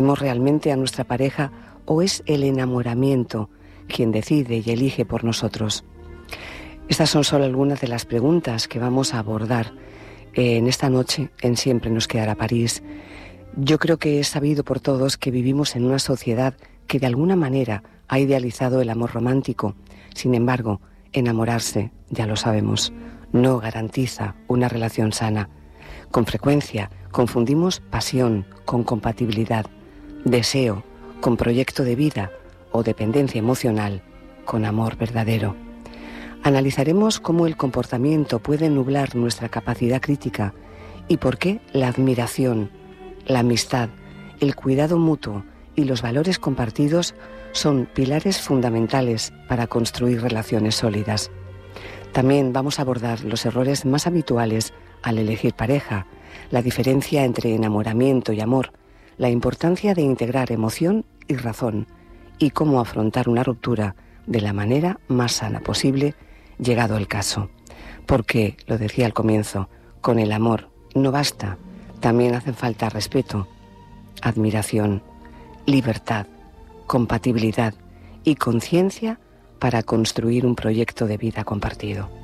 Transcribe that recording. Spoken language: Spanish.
realmente a nuestra pareja o es el enamoramiento quien decide y elige por nosotros? Estas son solo algunas de las preguntas que vamos a abordar en esta noche en Siempre nos quedará París. Yo creo que es sabido por todos que vivimos en una sociedad que de alguna manera ha idealizado el amor romántico. Sin embargo, enamorarse, ya lo sabemos, no garantiza una relación sana. Con frecuencia confundimos pasión con compatibilidad, deseo con proyecto de vida o dependencia emocional con amor verdadero. Analizaremos cómo el comportamiento puede nublar nuestra capacidad crítica y por qué la admiración, la amistad, el cuidado mutuo y los valores compartidos son pilares fundamentales para construir relaciones sólidas. También vamos a abordar los errores más habituales al elegir pareja, la diferencia entre enamoramiento y amor, la importancia de integrar emoción y razón y cómo afrontar una ruptura de la manera más sana posible, llegado el caso. Porque, lo decía al comienzo, con el amor no basta, también hacen falta respeto, admiración, libertad, compatibilidad y conciencia para construir un proyecto de vida compartido.